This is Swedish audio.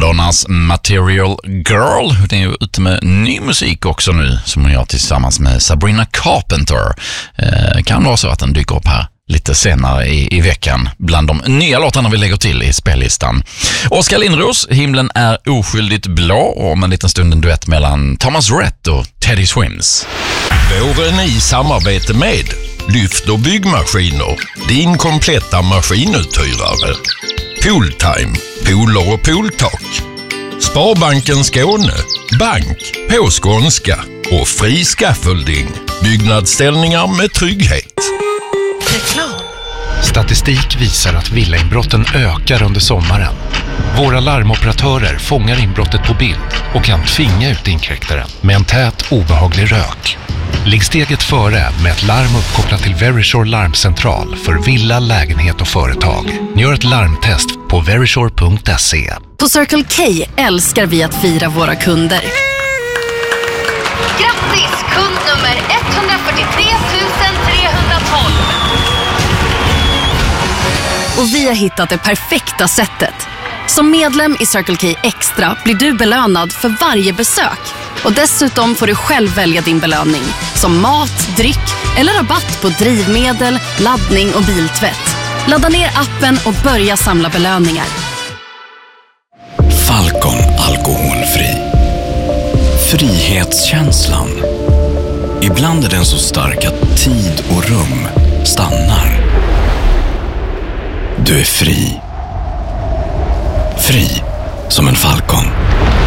Madonnas Material Girl. Det är ju ute med ny musik också nu som hon gör tillsammans med Sabrina Carpenter. Kan vara så att den dyker upp här lite senare i veckan bland de nya låtarna vi lägger till i spellistan. Oskar Lindros, Himlen är oskyldigt blå, och om en liten stund en duett mellan Thomas Rhett och Teddy Swims. Våren i samarbete med Lyft och byggmaskiner, din kompletta maskinuthyrare. Pooltime, pooler och pooltak. Sparbanken Skåne, bank på skånska och fri scaffolding. Byggnadsställningar med trygghet. Reklam. Statistik visar att villainbrotten ökar under sommaren. Våra larmoperatörer fångar inbrottet på bild och kan tvinga ut inkräktaren med en tät, obehaglig rök. Ligg steget före med ett larm uppkopplat till Verisure larmcentral för villa, lägenhet och företag. Gör ett larmtest på verisure.se. På Circle K älskar vi att fira våra kunder. Grattis, kund nummer 143 312. Och vi har hittat det perfekta sättet. Som medlem i Circle K Extra blir du belönad för varje besök. Och dessutom får du själv välja din belöning. Som mat, dryck eller rabatt på drivmedel, laddning och biltvätt. Ladda ner appen och börja samla belöningar. Falcon alkoholfri. Frihetskänslan. Ibland är den så stark att tid och rum stannar. Du är fri. Fri som en falcon.